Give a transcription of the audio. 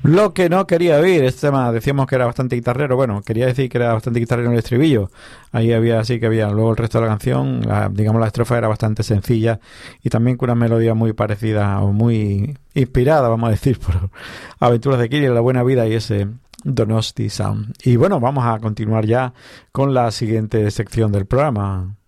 Lo que no quería oír, este tema decíamos que era bastante guitarrero, bueno, quería decir que era bastante guitarrero en el estribillo, ahí había así que había, luego el resto de la canción, digamos la estrofa era bastante sencilla y también con una melodía muy parecida o muy inspirada, vamos a decir, por Aventuras de Kiri, La Buena Vida y ese Donosti Sound. Y bueno, vamos a continuar ya con la siguiente sección del programa.